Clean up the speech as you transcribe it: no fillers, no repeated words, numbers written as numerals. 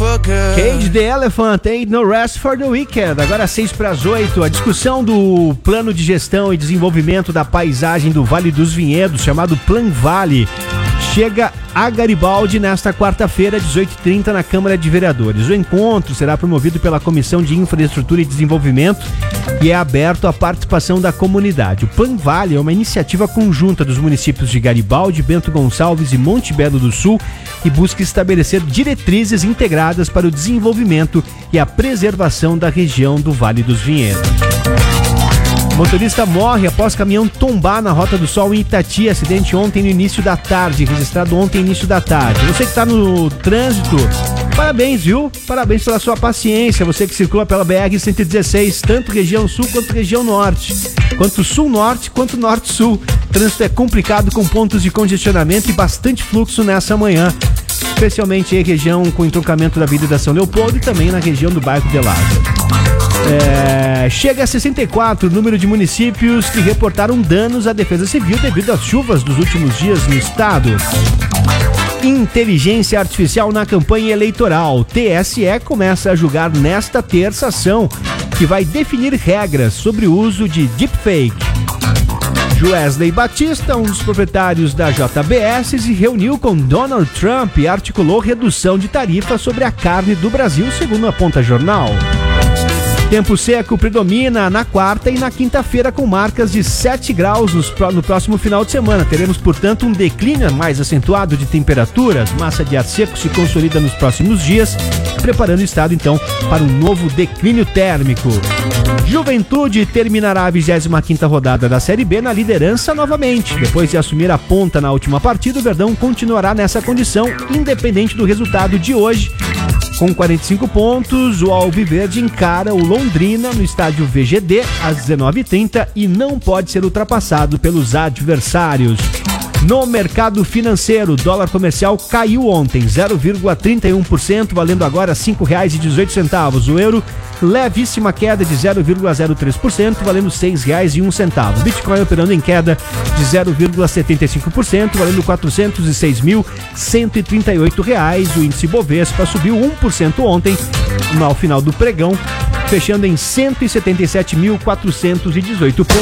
Cage the Elephant, Ain't No Rest for the Wicked. Agora 6:08. A discussão do plano de gestão e desenvolvimento da paisagem do Vale dos Vinhedos, chamado Plan Vale, chega a Garibaldi nesta quarta-feira, 18h30, na Câmara de Vereadores. O encontro será promovido pela Comissão de Infraestrutura e Desenvolvimento e é aberto à participação da comunidade. O Plan Vale é uma iniciativa conjunta dos municípios de Garibaldi, Bento Gonçalves e Monte Belo do Sul e busca estabelecer diretrizes integradas para o desenvolvimento e a preservação da região do Vale dos Vinhedos. O motorista morre após caminhão tombar na Rota do Sol em Itati. Acidente ontem no início da tarde, registrado ontem no início da tarde. Você que está no trânsito, parabéns, viu? Parabéns pela sua paciência. Você que circula pela BR-116, tanto região sul quanto região norte. Quanto sul-norte, quanto norte-sul. O trânsito é complicado com pontos de congestionamento e bastante fluxo nessa manhã. Especialmente em região com entroncamento da Avenida São Leopoldo e também na região do bairro de Lázaro. Chega a 64 o número de municípios que reportaram danos à Defesa Civil devido às chuvas dos últimos dias no estado. Inteligência artificial na campanha eleitoral. TSE começa a julgar nesta terça ação que vai definir regras sobre o uso de deepfake. Wesley Batista, um dos proprietários da JBS, se reuniu com Donald Trump e articulou redução de tarifa sobre a carne do Brasil, segundo aponta jornal. Tempo seco predomina na quarta e na quinta-feira com marcas de 7 graus no próximo final de semana. Teremos, portanto, um declínio mais acentuado de temperaturas. Massa de ar seco se consolida nos próximos dias, preparando o estado, então, para um novo declínio térmico. Juventude terminará a 25ª rodada da Série B na liderança novamente. Depois de assumir a ponta na última partida, o Verdão continuará nessa condição, independente do resultado de hoje. Com 45 pontos, o Alviverde encara o Londrina no estádio VGD às 19h30 e não pode ser ultrapassado pelos adversários. No mercado financeiro, o dólar comercial caiu ontem, 0,31%, valendo agora R$ 5,18. O euro, levíssima queda de 0,03%, valendo R$ 6,01. Bitcoin operando em queda de 0,75%, valendo R$ 406.138. O índice Bovespa subiu 1% ontem, ao final do pregão, fechando em 177.418 pontos.